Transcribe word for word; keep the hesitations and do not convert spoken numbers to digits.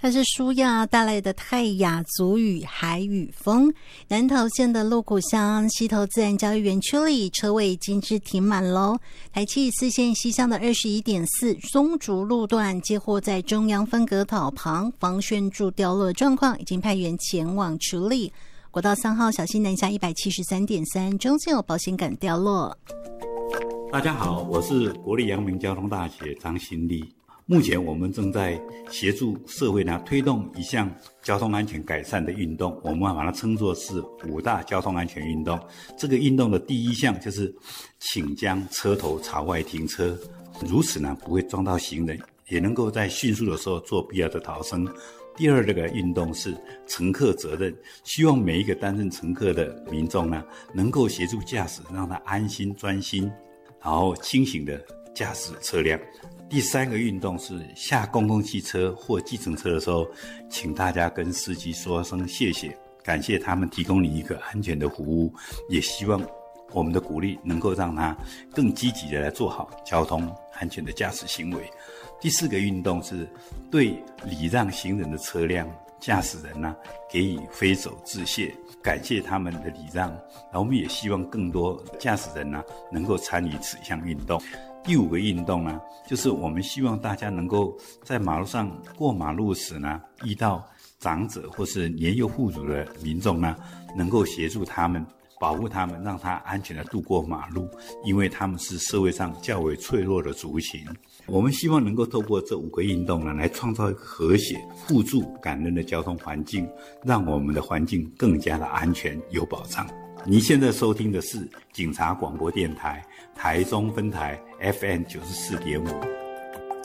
它是舒亚带来的泰雅族语海语风。南投县的鹿谷乡溪头自然教育园区里，车位已经是停满喽。台七四线西乡的 二十一点四 松竹路段接获在中央分隔岛旁防旋柱掉落的状况，已经派员前往处理。国道三号小溪南下 一百七十三点三 中间有保险杆掉落。 大家好，我是国立阳明交通大学张新立。目前我们正在协助社会呢推动一项交通安全改善的运动，我们把它称作是五大交通安全运动。这个运动的第一项就是请将车头朝外停车，如此呢不会撞到行人，也能够在迅速的时候做必要的逃生。第二个运动是乘客责任，希望每一个担任乘客的民众呢能够协助驾驶，让他安心专心然后清醒的驾驶车辆。第三个运动是下公共汽车或计程车的时候，请大家跟司机说声谢谢，感谢他们提供你一个安全的服务，也希望我们的鼓励能够让他更积极的来做好交通安全的驾驶行为。第四个运动是对礼让行人的车辆驾驶人呢、啊、给予挥手致谢，感谢他们的礼让，然后我们也希望更多驾驶人呢、啊、能够参与此项运动。第五个运动呢，就是我们希望大家能够在马路上过马路时呢，遇到长者或是年幼妇孺的民众呢，能够协助他们，保护他们，让他安全的度过马路，因为他们是社会上较为脆弱的族群。我们希望能够透过这五个运动呢，来创造一个和谐、互助、感恩的交通环境，让我们的环境更加的安全有保障。您现在收听的是警察广播电台台中分台 F M 九十四点五。